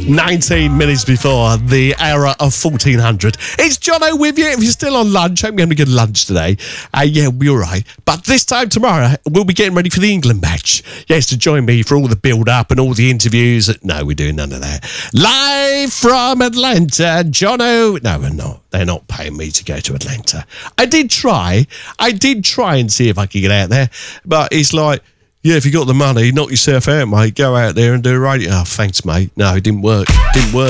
19 minutes before the hour of 1400. It's Jono with you. If you're still on lunch, I'm going to get lunch today. Yeah, we'll be all right. But this time tomorrow, we'll be getting ready for the England match. Yes, to join me for all the build-up and all the interviews. No, we're doing none of that. Live from Atlanta, Jono. No, we're not. They're not paying me to go to Atlanta. I did try and see if I could get out there. But it's like, yeah, if you got the money, knock yourself out, mate. Go out there and do a radio. Oh, thanks, mate. No, it didn't work.